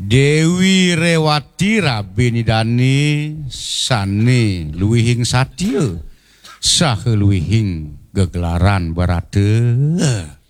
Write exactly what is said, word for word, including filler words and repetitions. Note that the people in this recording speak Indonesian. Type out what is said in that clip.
Dewi Rewati Rabinidani sane luwihing satya saha luwihing gegelaran berate